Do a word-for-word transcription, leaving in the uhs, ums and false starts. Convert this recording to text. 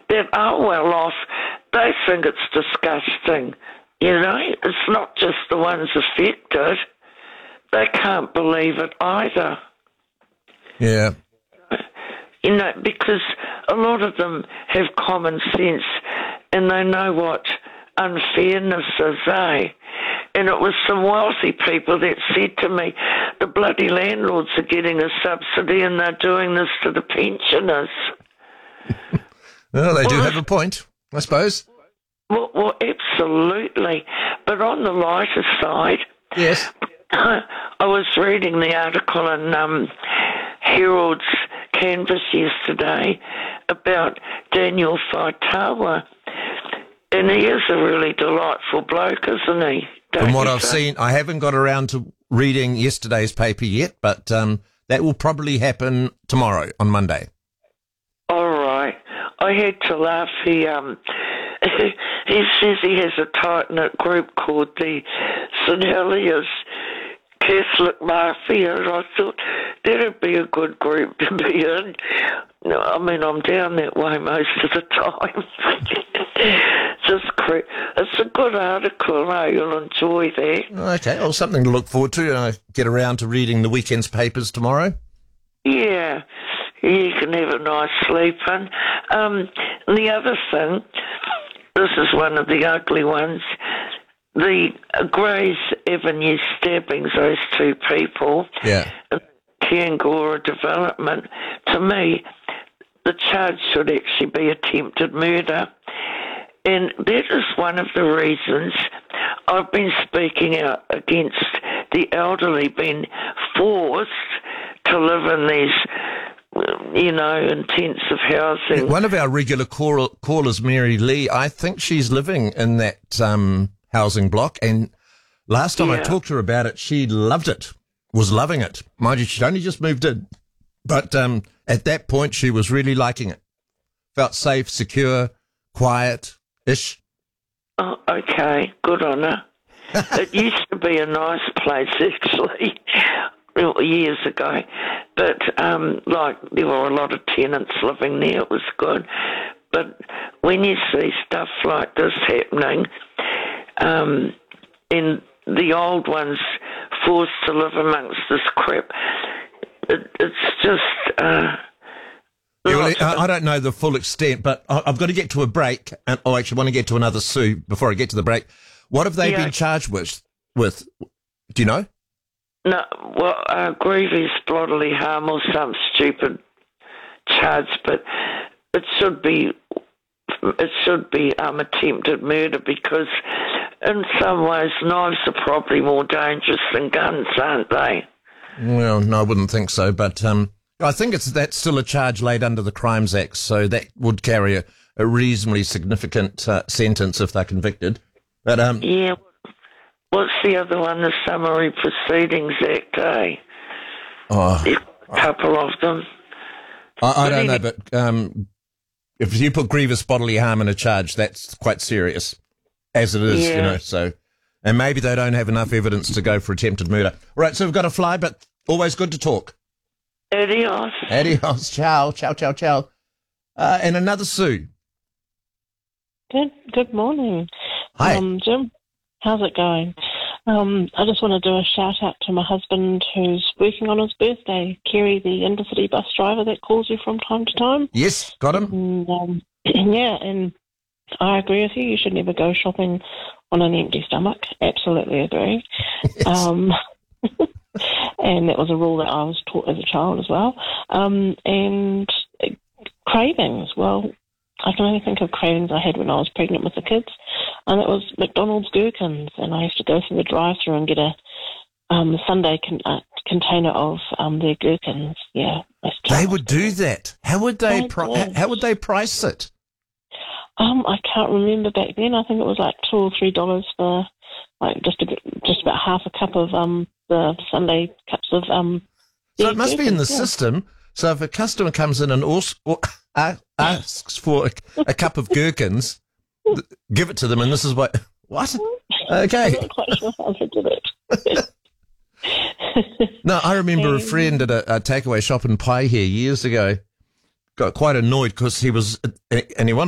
that are well off, they think it's disgusting. You know, it's not just the ones affected. They can't believe it either. Yeah. You know, because a lot of them have common sense and they know what unfairness is, eh? And it was some wealthy people that said to me, the bloody landlords are getting a subsidy and they're doing this to the pensioners. Well, they do well, have a point, I suppose. Well, well, absolutely. But on the lighter side, yes, I was reading the article in um, Herald's Canvas yesterday about Daniel Faitawa, and he is a really delightful bloke, isn't he? Don't From what you I've say? seen, I haven't got around to reading yesterday's paper yet, but um, that will probably happen tomorrow on Monday. All right. I had to laugh. He um, he says he has a tight-knit group called the Saint Heliers Catholic Mafia, and I thought that'd be a good group to be in. No, I mean, I'm down that way most of the time. Just cre- it's a good article, eh? You'll enjoy that. Okay, well, something to look forward to. I get around to reading the weekend's papers tomorrow. Yeah, you can have a nice sleep in. Um, and the other thing, this is one of the ugly ones, the uh, Grays Avenue stabbings, those two people, Yeah. Kiangora development, to me, the charge should actually be attempted murder. And that is one of the reasons I've been speaking out against the elderly being forced to live in these, you know, intensive housing. One of our regular call- callers, Mary Lee, I think she's living in that um, housing block. And last time Yeah. I talked to her about it, she loved it, was loving it. Mind you, she'd only just moved in. But um, at that point, she was really liking it. Felt safe, secure, quiet-ish. Oh, okay, good on her. It used to be a nice place, actually, years ago. But, um, like, there were a lot of tenants living there. It was good. But when you see stuff like this happening, um, and the old ones forced to live amongst this crap, it, it's just... Uh, Yeah, well, I I don't know the full extent, but I- I've got to get to a break, and I actually want to get to another Sue before I get to the break. What have they Yeah. been charged with? With, do you know? No, well, uh, grievous bodily harm or some stupid charge, but it should be it should be um, attempted murder, because in some ways knives are probably more dangerous than guns, aren't they? Well, no, I wouldn't think so, but um, I think it's that's still a charge laid under the Crimes Act, so that would carry a, a reasonably significant uh, sentence if they're convicted. But um, Yeah. What's the other one? The Summary Proceedings Act, eh? oh, There's a couple of them. I, I But don't know, any- but um, if you put grievous bodily harm in a charge, that's quite serious, as it is, you Yeah. know. So, and maybe they don't have enough evidence to go for attempted murder. All right, so we've got to fly, but always good to talk. Adios. Adios, ciao, ciao, ciao, ciao. Uh, and another Sue. Good good morning. Hi. Um, Jim, how's it going? Um, I just want to do a shout out to my husband who's working on his birthday, Kerry, the intercity bus driver that calls you from time to time. Yes, got him. And um, yeah, and I agree with you. You should never go shopping on an empty stomach. Absolutely agree. Um, and that was a rule that I was taught as a child as well. Um, and uh, cravings. Well, I can only think of cravings I had when I was pregnant with the kids, and it was McDonald's gherkins. And I used to go through the drive-through and get a um, Sunday con- uh, container of um, their gherkins. Yeah, I still- They would do that. How would they? They Pri- did. how would they price it? Um, I can't remember back then. I think it was like two or three dollars for like just a bit, just about half a cup of um the Sunday cups of um. So yeah, it must be in the gherkins, yeah. system. So if a customer comes in and also, or, uh, asks for a, a cup of gherkins, th- give it to them, and this is what. What? I'm Okay. not quite sure how they did it. No, I remember a Um, friend at a, a takeaway shop in Pai here years ago. Got quite annoyed because he was, and he wanted